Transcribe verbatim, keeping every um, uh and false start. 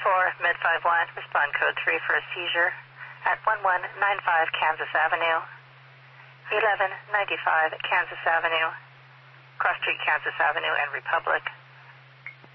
four, mid five one, respond code three for a seizure at one one nine five Kansas Avenue, eleven ninety-five Kansas Avenue, Cross Street, Kansas Avenue, and Republic.